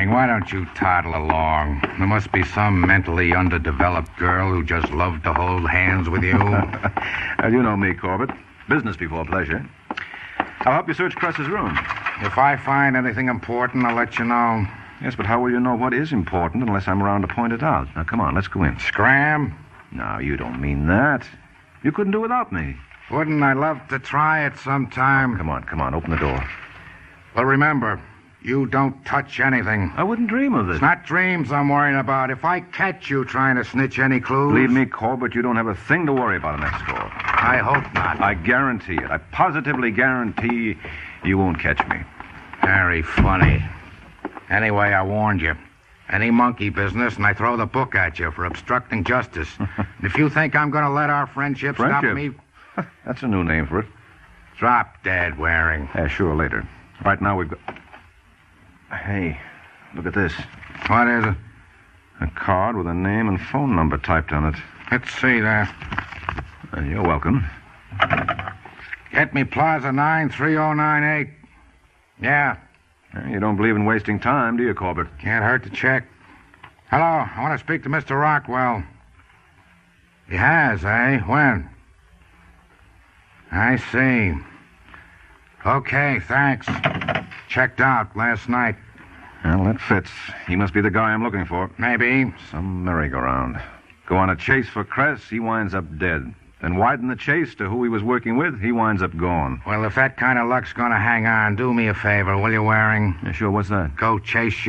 Waring, why don't you toddle along? There must be some mentally underdeveloped girl who just loved to hold hands with you. Well, you know me, Corbett. Business before pleasure. I'll help you search Cress's room. If I find anything important, I'll let you know. Yes, but how will you know what is important unless I'm around to point it out? Now, come on, let's go in. Scram? No, you don't mean that. You couldn't do without me. Wouldn't I love to try it sometime? Come on, open the door. Well, remember, you don't touch anything. I wouldn't dream of this. It's not dreams I'm worrying about. If I catch you trying to snitch any clues... Believe me, Corbett, you don't have a thing to worry about in that score. I hope not. I guarantee it. I positively guarantee you won't catch me. Very funny. Anyway, I warned you. Any monkey business, and I throw the book at you for obstructing justice. If you think I'm going to let our friendship stop me... That's a new name for it. Drop dead, Waring. Yeah, sure, later. Right now we've got... Hey, look at this. What is it? A card with a name and phone number typed on it. Let's see there. You're welcome. Get me Plaza 93098. Yeah. You don't believe in wasting time, do you, Corbett? Can't hurt to check. Hello, I want to speak to Mr. Rockwell. He has, eh? When? I see. Okay, thanks. Checked out last night. Well, that fits. He must be the guy I'm looking for. Maybe. Some merry-go-round. Go on a chase for Cress, he winds up dead. Then widen the chase to who he was working with, he winds up gone. Well, if that kind of luck's going to hang on, do me a favor, will you, Waring? Yeah, sure, what's that? Go chase